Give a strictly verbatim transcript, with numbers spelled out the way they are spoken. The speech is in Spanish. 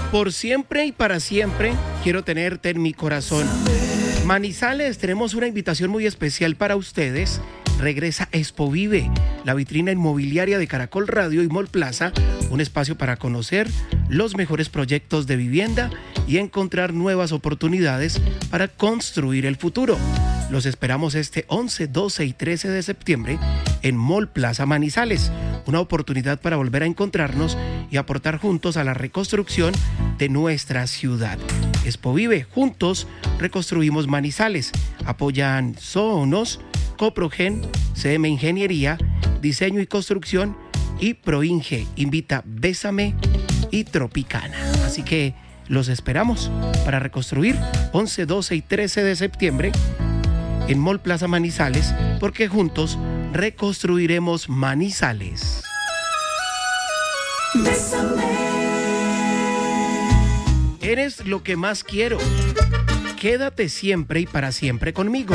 Por siempre y para siempre quiero tenerte en mi corazón. Manizales, tenemos una invitación muy especial para ustedes. Regresa Expo Vive, la vitrina inmobiliaria de Caracol Radio y Mall Plaza, un espacio para conocer los mejores proyectos de vivienda y encontrar nuevas oportunidades para construir el futuro. Los esperamos este once, doce y trece de septiembre en Mall Plaza Manizales, una oportunidad para volver a encontrarnos y aportar juntos a la reconstrucción de nuestra ciudad. Expo Vive, juntos reconstruimos Manizales. Apoyan Sonos, Coprogen, C M Ingeniería, Diseño y Construcción y Proinge. Invita Bésame y Tropicana. Así que los esperamos para reconstruir once, doce y trece de septiembre en Mall Plaza Manizales, porque juntos reconstruiremos Manizales. Bésame. Eres lo que más quiero. Quédate siempre y para siempre conmigo.